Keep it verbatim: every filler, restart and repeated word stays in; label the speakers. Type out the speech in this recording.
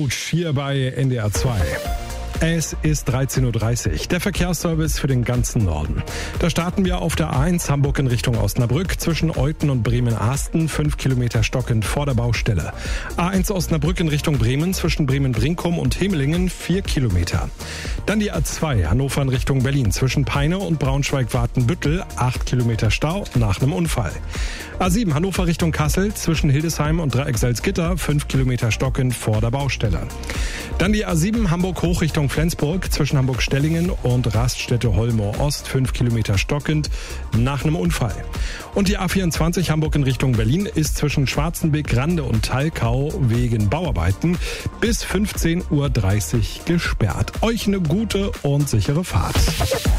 Speaker 1: Route hier bei N D R zwei. Es ist dreizehn Uhr dreißig, der Verkehrsservice für den ganzen Norden. Da starten wir auf der A eins Hamburg in Richtung Osnabrück zwischen Euthen und Bremen-Ahsten, fünf Kilometer stockend vor der Baustelle. A eins Osnabrück in Richtung Bremen zwischen Bremen-Brinkum und Hemelingen, vier Kilometer. Dann die A zwei Hannover in Richtung Berlin zwischen Peine und Braunschweig-Watenbüttel, acht Kilometer Stau nach einem Unfall. A sieben Hannover Richtung Kassel zwischen Hildesheim und Dreieck-Salzgitter, fünf Kilometer stockend vor der Baustelle. Dann die A sieben Hamburg hoch Richtung Flensburg zwischen Hamburg-Stellingen und Raststätte-Holmoor Ost, fünf Kilometer stockend nach einem Unfall. Und die A vierundzwanzig Hamburg in Richtung Berlin ist zwischen Schwarzenbeck, Rande und Talkau wegen Bauarbeiten bis fünfzehn Uhr dreißig gesperrt. Euch eine gute und sichere Fahrt.